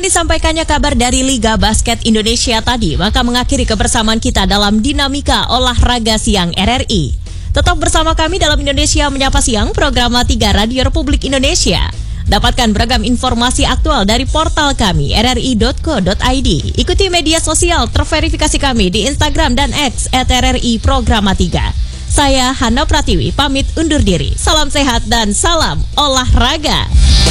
disampaikannya kabar dari Liga Basket Indonesia tadi, maka mengakhiri kebersamaan kita dalam Dinamika Olahraga Siang RRI. Tetap bersama kami dalam Indonesia Menyapa Siang, program A3 Radio Republik Indonesia. Dapatkan beragam informasi aktual dari portal kami, rri.co.id. Ikuti media sosial terverifikasi kami di Instagram dan X @RRI Program A3. Saya Hana Pratiwi, pamit undur diri. Salam sehat dan salam olahraga.